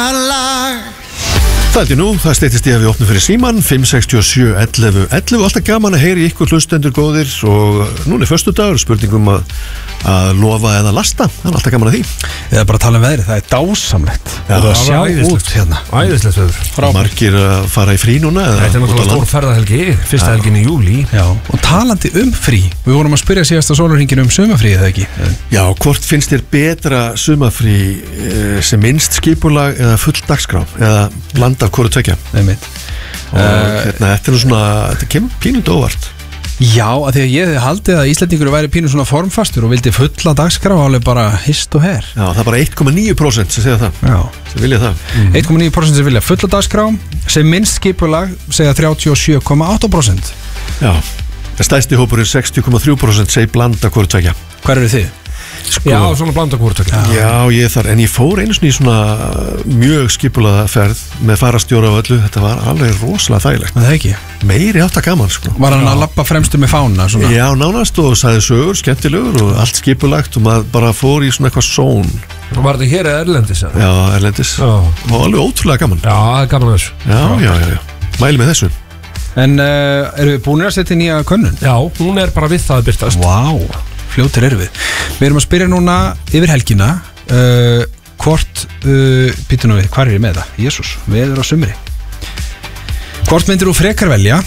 Það er nú, það steytist ég að við opnum fyrir síman 567 11 11 alltaf gaman að heyri ykkur hlustendur góðir og núna er föstudagur, spurningum að lofa eða lasta, það er alltaf gaman að því Eða bara tala veðrið, það er dásamlegt Það er að sjá út hérna Æðislegt veður Margir að fara í frí núna Þetta er náttúrulega stór ferðahelgi, fyrsta helgin í júlí Já, og talandi frí Við vorum að spyrja síðasta sólarhringin sumafrí, eða ekki? Já, hvort finnst þér betra sumafrí sem minnst skipulag eða full dagskrá eða blanda af hvoru tvekja og þetta er nú svona, þetta kemur pínund óvart Já, að því að ég hefði haldið að Íslendingur væri pínu svona formfastur og vildi fulla dagskrá alveg bara hist og her Já, það er bara 1,9% sem segja það Já. sem vilja það 1,9% sem vilja fulla dagskrá sem minnst skipulag segja 37,8% Já, það stæsti hópurinn 60,3% segi blanda af hvoru tvekja Hvar eru þið? Já, svona blanda hvort Já, en ég fór einu svona í svona mjög skipulaða ferð með farastjóra og öllu, þetta var alveg rosalega þægilegt Það ekki meiri átt að gaman sko Var hann að labba fremstu með fána svona? Já, nánast og sagði sögur, skemmtilegur og allt skipulagt og maður bara fór í svona eitthvað són Var þetta hér eða erlendis? Já, erlendis og alveg ótrúlega gaman Já, það er gaman þessu Já, mæli með þessu En erum við búin að setja nýja könnun? Já, hún er bara við það að byrtast Vá, fljótir erum við erum að spyrja núna yfir helgina hvort býtum við, hvað er ég með það? Jésús, veður á sumri Hvort myndir þú frekar velja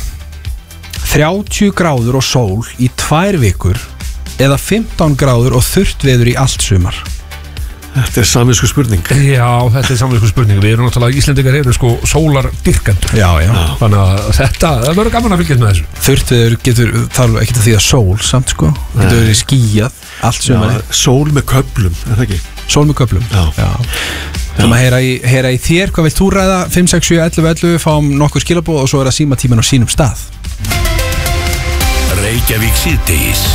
30 gráður og sól í 2 vikur eða 15 gráður og þurrt veður í allt sumar Þetta er samvisku spurning Já, þetta er samvisku spurning Við erum náttúrulega, Íslendingar eru sko sólardyrkendur Já Þannig að það verður gaman að fylgjast með þessu Þurrt veður getur, þarf ekki að því að sól samt sko, getur verið skýjað allt sumari Sól með köflum, er það ekki? Sól með köflum Já. Þannig að heyra í þér, hvað vilt þú ræða 5, 6, 7, 11, 11, fáum nokkur skilabóð og svo er að síma tíman á sínum stað Reykjavík síðdegis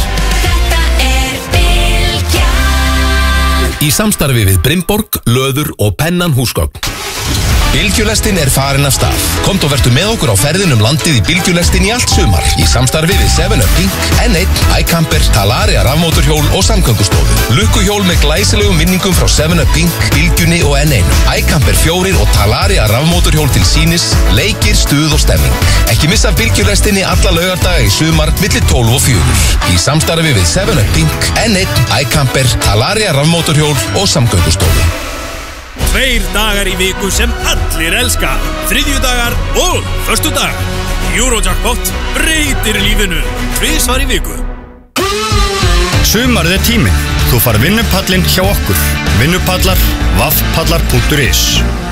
Í samstarfi við Brynborg, Löður og Pennan húsgögn. Bylgjulestin er farin af stað. Komt og vertu með okkur á ferðin landið í Bylgjulestin í allt sumar. Í samstarfi við 7up Pink, N1, iCamper, Talaria rafmótorhjól og samgöngustofu. Lukkuhjól með glæsilegum vinningum frá 7up Pink, Bylgjunni og N1. iCamper 4 og Talaria rafmótorhjól til sínis, leikir, stuð og stemming. Ekki missa Bylgjulestinni alla laugardaga í sumar milli 12 og 4. Í samstarfi við 7up Pink, N1, iCamper, Talaria rafmótorhjól og samgöngustofu. 2 dagar í viku sem allir elska. Þriðjudagar og föstudag. Eurojackpot breytir lífinu 2 svar í viku. Sumarið er tíminn. Þú far vinnupallinn hjá okkur. Vinnupallar, vaffpallar.is